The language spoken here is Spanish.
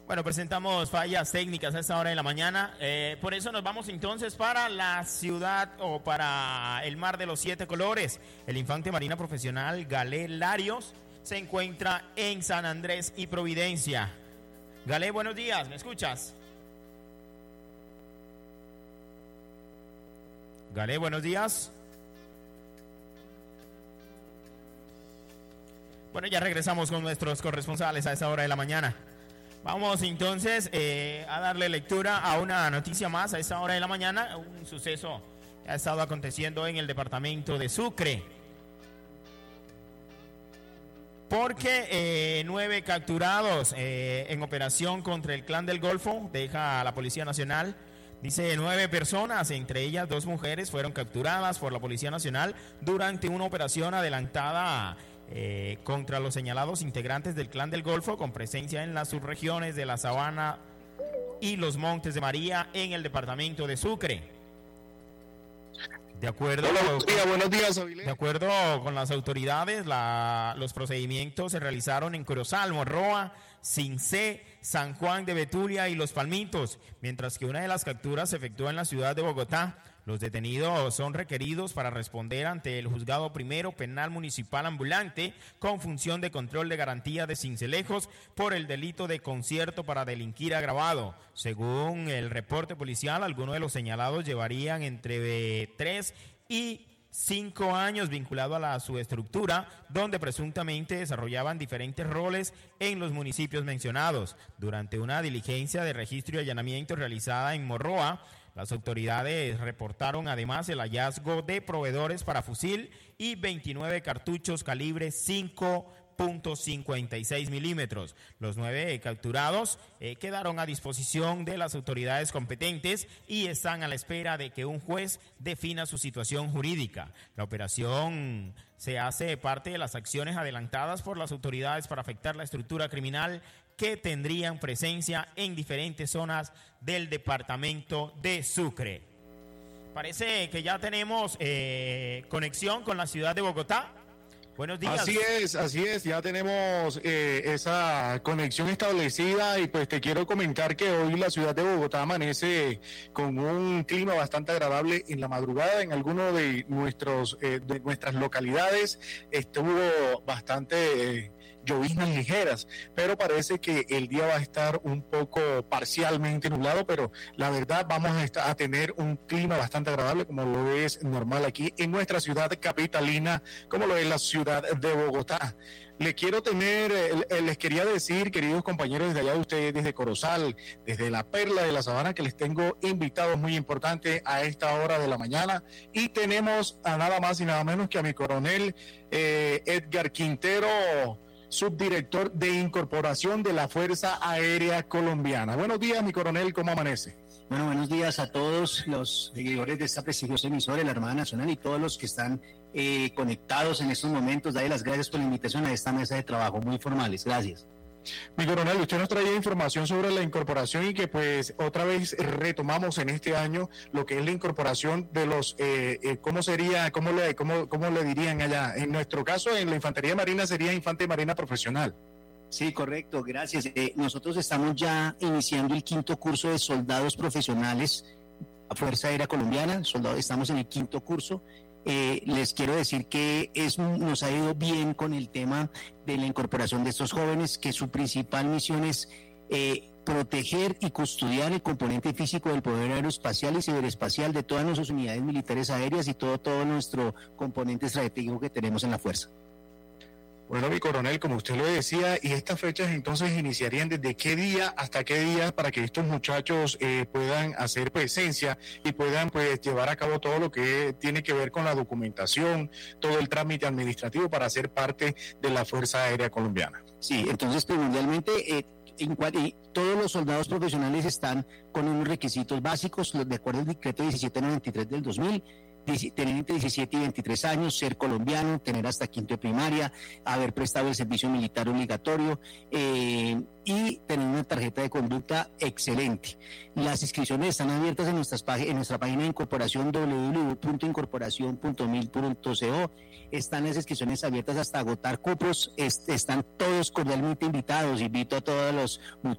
Bueno, presentamos fallas técnicas a esta hora de la mañana. Por eso nos vamos entonces para la ciudad o para el Mar de los Siete Colores. El infante marina profesional Galé Larios se encuentra en San Andrés y Providencia. Galé, buenos días, ¿me escuchas? Galé, buenos días. Bueno, ya regresamos con nuestros corresponsales a esta hora de la mañana. Vamos entonces a darle lectura a una noticia más a esta hora de la mañana, un suceso que ha estado aconteciendo en el departamento de Sucre. Porque 9 capturados en operación contra el Clan del Golfo, deja a la Policía Nacional. Dice 9 personas, entre ellas 2 mujeres, fueron capturadas por la Policía Nacional durante una operación adelantada contra los señalados integrantes del Clan del Golfo, con presencia en las subregiones de la Sabana y los Montes de María en el departamento de Sucre. De acuerdo con las autoridades, los procedimientos se realizaron en Corozal, Morroa, Cincé, San Juan de Betulia y Los Palmitos, mientras que una de las capturas se efectuó en la ciudad de Bogotá. Los detenidos son requeridos para responder ante el Juzgado Primero Penal Municipal Ambulante con función de control de garantía de Cincelejos por el delito de concierto para delinquir agravado. Según el reporte policial, algunos de los señalados llevarían entre 3 y 5 años vinculado a la subestructura, donde presuntamente desarrollaban diferentes roles en los municipios mencionados. Durante una diligencia de registro y allanamiento realizada en Morroa, las autoridades reportaron además el hallazgo de proveedores para fusil y 29 cartuchos calibre 5.56 milímetros. Los 9 capturados quedaron a disposición de las autoridades competentes y están a la espera de que un juez defina su situación jurídica. La operación se hace parte de las acciones adelantadas por las autoridades para afectar la estructura criminal que tendrían presencia en diferentes zonas del departamento de Sucre. Parece que ya tenemos conexión con la ciudad de Bogotá. Buenos días. Así es, ya tenemos esa conexión establecida y pues te quiero comentar que hoy la ciudad de Bogotá amanece con un clima bastante agradable en la madrugada. En alguno de nuestras localidades estuvo bastante lloviznas ligeras, pero parece que el día va a estar un poco parcialmente nublado, pero la verdad vamos a tener un clima bastante agradable como lo es normal aquí en nuestra ciudad capitalina, como lo es la ciudad de Bogotá. Les quería decir, queridos compañeros desde allá de ustedes, desde Corozal, desde la Perla de la Sabana, que les tengo invitados muy importantes a esta hora de la mañana, y tenemos a nada más y nada menos que a mi coronel Edgar Quintero, subdirector de incorporación de la Fuerza Aérea Colombiana. Buenos días, mi coronel, ¿cómo amanece? Bueno, buenos días a todos los seguidores de esta prestigiosa emisora, la Armada Nacional, y todos los que están conectados en estos momentos. Darle las gracias por la invitación a esta mesa de trabajo muy formales. Gracias. Mi coronel, usted nos traía información sobre la incorporación y que pues otra vez retomamos en este año lo que es la incorporación de los, ¿cómo le dirían allá? En nuestro caso, en la Infantería Marina sería Infante Marina Profesional. Sí, correcto, gracias. Nosotros estamos ya iniciando el 5º curso de soldados profesionales a Fuerza Aérea Colombiana. Estamos en el 5º curso. Les quiero decir que nos ha ido bien con el tema de la incorporación de estos jóvenes, que su principal misión es proteger y custodiar el componente físico del poder aeroespacial y ciberespacial de todas nuestras unidades militares aéreas y todo nuestro componente estratégico que tenemos en la fuerza. Bueno, mi coronel, como usted lo decía, y estas fechas entonces iniciarían desde qué día hasta qué día para que estos muchachos puedan hacer presencia y puedan pues llevar a cabo todo lo que tiene que ver con la documentación, todo el trámite administrativo para ser parte de la Fuerza Aérea Colombiana. Sí, entonces primordialmente todos los soldados profesionales están con unos requisitos básicos, de acuerdo al decreto 1793 del 2000, tener entre 17 y 23 años, ser colombiano, tener hasta quinto de primaria, haber prestado el servicio militar obligatorio y tener una tarjeta de conducta excelente. Las inscripciones están abiertas en nuestra página de incorporación, www.incorporacion.mil.co. Están las inscripciones abiertas hasta agotar cupos. Están todos cordialmente invitados. Invito a todos los muchachos